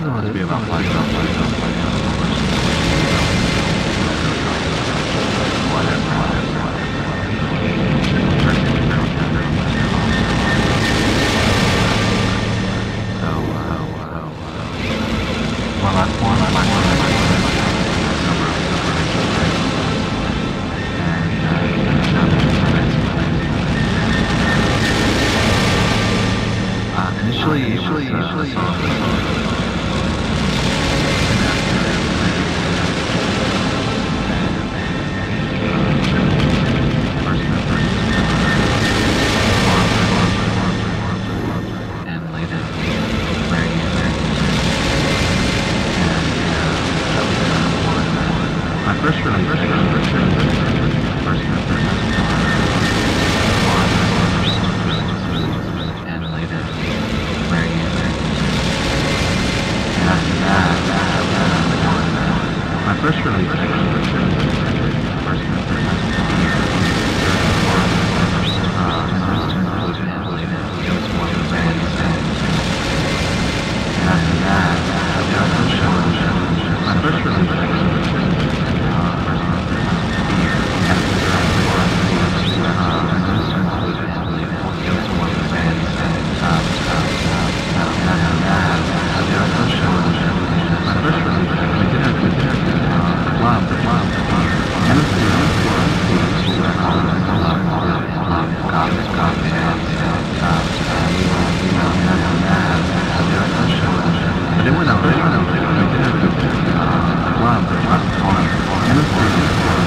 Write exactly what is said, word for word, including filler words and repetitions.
to be about five Initially, usually, usually, and later, very, very, my first release, first release, first release, first release, and later, very, very, and after that, my first release.